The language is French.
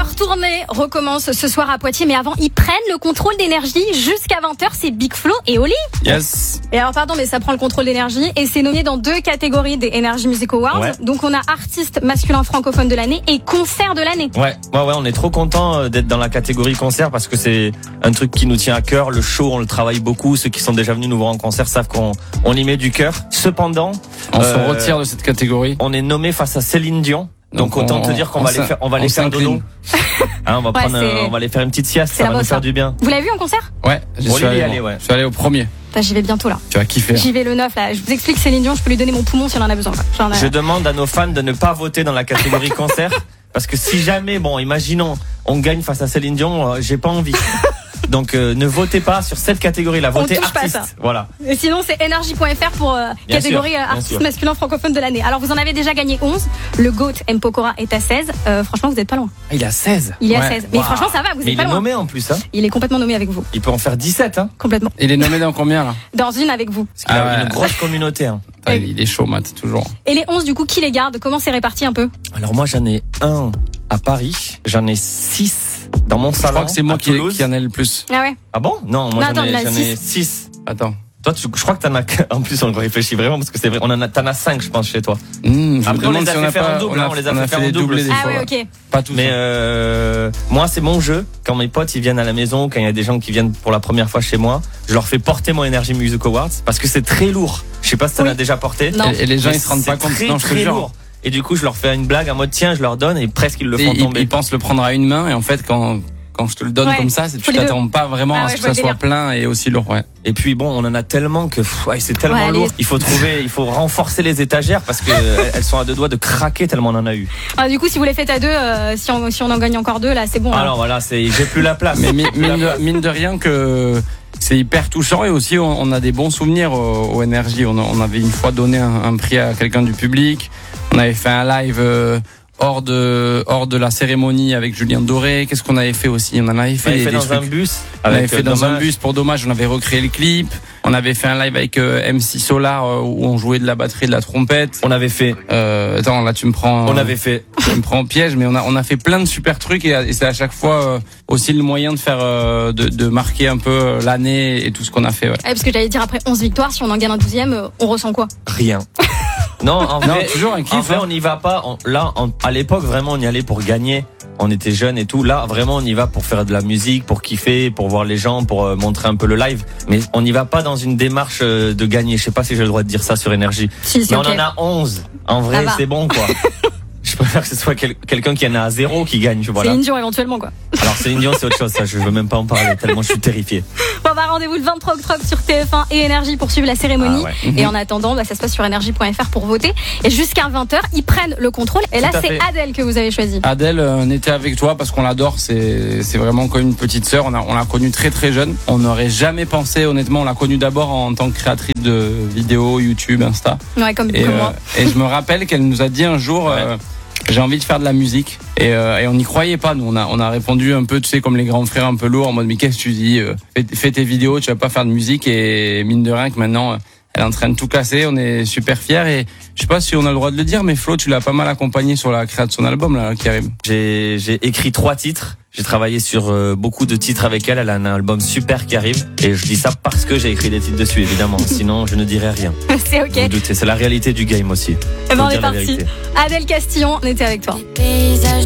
Leur tournée recommence ce soir à Poitiers, mais avant, ils prennent le contrôle d'énergie jusqu'à 20h. C'est Big Flo et Oli. Yes. Et alors, pardon, mais ça prend le contrôle d'énergie et c'est nommé dans 2 catégories des Energy Music Awards. Ouais. Donc, on a artiste masculin francophone de l'année et concert de l'année. Ouais, on est trop content d'être dans la catégorie concert parce que c'est un truc qui nous tient à cœur. Le show, on le travaille beaucoup. Ceux qui sont déjà venus nous voir en concert savent qu'on y met du cœur. Cependant, On se retire de cette catégorie. on est nommé face à Céline Dion. Donc autant te dire qu'on va les faire dodo. Hein, on va les faire une petite sieste, ça va nous faire du bien. Vous l'avez vu en concert? Ouais, je suis allé au premier. J'y vais bientôt là. Tu vas kiffer. J'y vais le 9 là. Je vous explique, Céline Dion, je peux lui donner mon poumon si on en a besoin. Je demande à nos fans de ne pas voter dans la catégorie concert parce que si jamais, imaginons, on gagne face à Céline Dion, j'ai pas envie. Donc ne votez pas sur cette catégorie-là, votez artiste. Voilà. Et sinon c'est energy.fr pour catégorie artiste masculin francophone de l'année. Alors vous en avez déjà gagné 11. Le GOAT M Pokora est à 16. Franchement vous êtes pas loin. Il est à 16. Il est à 16. Mais franchement ça va, vous êtes pas loin. Il est nommé en plus. Hein. Il est complètement nommé avec vous. Il peut en faire 17. Hein. Complètement. Il est nommé dans combien là? Dans une avec vous. Parce qu'il a une grosse communauté. Hein. Il est chaud, Matt, toujours. Et les 11 du coup, qui les garde? Comment c'est réparti un peu? Alors moi j'en ai un à Paris, j'en ai 6 dans mon salon. Je crois que c'est moi qui en ai le plus. Ah ouais? Ah bon? Non, moi j'en ai 6. Attends. Toi, je crois que t'en as. En plus, on réfléchit vraiment parce que c'est vrai. T'en as 5, je pense, chez toi. Après, on les a fait faire en double. On les a fait faire en double. Ah ouais, ok. Pas tous. Mais moi, c'est mon jeu. Quand mes potes ils viennent à la maison, quand il y a des gens qui viennent pour la première fois chez moi, je leur fais porter mon Energy Music Awards parce que c'est très lourd. Je sais pas si t'en as déjà porté. Non. Et les gens ils se rendent pas compte. Non, je te jure. Et du coup, je leur fais une blague en mode tiens, je leur donne et presque ils le font tomber. Ils pensent le prendre à une main et en fait quand je te le donne comme ça, tu t'attends pas vraiment à ce que ça soit plein et aussi lourd. Ouais. Et puis on en a tellement que c'est tellement lourd. Il faut renforcer les étagères parce que elles sont à 2 doigts de craquer tellement on en a eu. Ah, du coup, si vous les faites à 2, si on en gagne encore 2, là, c'est bon. Alors voilà, j'ai plus la place. Mais mine de rien que c'est hyper touchant et aussi on a des bons souvenirs au Energy. On avait une fois donné un prix à quelqu'un du public. On avait fait un live hors de la cérémonie avec Julien Doré. Qu'est-ce qu'on avait fait aussi? On en avait fait, dans un bus. On avait fait dans un bus pour Dommage. On avait recréé le clip. On avait fait un live avec MC Solar où on jouait de la batterie et de la trompette. On avait fait. Attends, là tu me prends. On avait fait. Tu me prends au piège, mais on a fait plein de super trucs et c'est à chaque fois aussi le moyen de faire de marquer un peu l'année et tout ce qu'on a fait. Ouais. Parce que j'allais dire après 11 victoires, si on en gagne un 12e, on ressent quoi? Rien. Non, en fait, toujours un kiff. En fait, on n'y va pas. À l'époque, vraiment, on y allait pour gagner. On était jeunes et tout. Là, vraiment, on y va pour faire de la musique, pour kiffer, pour voir les gens, pour montrer un peu le live. Mais on n'y va pas dans une démarche de gagner. Je sais pas si j'ai le droit de dire ça sur Énergie. Si, mais okay. On en a 11. En vrai, c'est bon, quoi. Je préfère que ce soit quelqu'un qui en a à 0 qui gagne. Voilà. Céline Dion éventuellement, quoi. Alors Céline Dion, c'est autre chose. Ça, je veux même pas en parler tellement je suis terrifié. Bon, rendez-vous le 23 octobre sur TF1 et Énergie pour suivre la cérémonie. Et en attendant, ça se passe sur energy.fr pour voter. Et jusqu'à 20h, ils prennent le contrôle. Et là, c'est Adèle que vous avez choisi. Adèle, on était avec toi parce qu'on l'adore. C'est vraiment comme une petite sœur. On l'a connue très très jeune. On n'aurait jamais pensé, honnêtement, on l'a connue d'abord en tant que créatrice de vidéos, YouTube, Insta. Ouais, comme moi. Et je me rappelle qu'elle nous a dit un jour... j'ai envie de faire de la musique et on n'y croyait pas. Nous on a répondu un peu, tu sais, comme les grands frères un peu lourds en mode mais qu'est-ce que tu dis, fais tes vidéos, tu vas pas faire de musique. Et mine de rien que maintenant elle est en train de tout casser. On est super fiers et je sais pas si on a le droit de le dire, mais Flo, tu l'as pas mal accompagné sur la création de son album là qui arrive. J'ai écrit 3 titres. J'ai travaillé sur beaucoup de titres avec elle. Elle a un album super qui arrive. Et je dis ça parce que j'ai écrit des titres dessus, évidemment. Sinon, je ne dirais rien. C'est ok. Vous doutez, c'est la réalité du game aussi. On est parti. Adèle Castillon, on était avec toi.